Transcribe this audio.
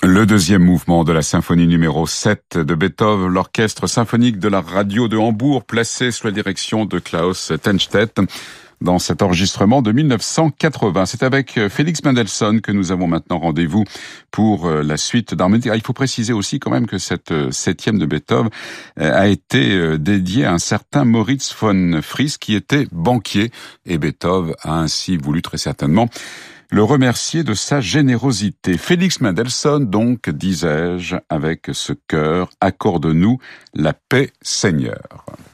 Le deuxième mouvement de la symphonie numéro 7 de Beethoven, l'orchestre symphonique de la radio de Hambourg, placé sous la direction de Klaus Tennstedt dans cet enregistrement de 1980. C'est avec Félix Mendelssohn que nous avons maintenant rendez-vous pour la suite d'Harmonie. Il faut préciser aussi quand même que cette septième de Beethoven a été dédiée à un certain Moritz von Fries qui était banquier, et Beethoven a ainsi voulu très certainement le remercier de sa générosité. Félix Mendelssohn, donc, disais-je, avec ce chœur, accorde-nous la paix, Seigneur.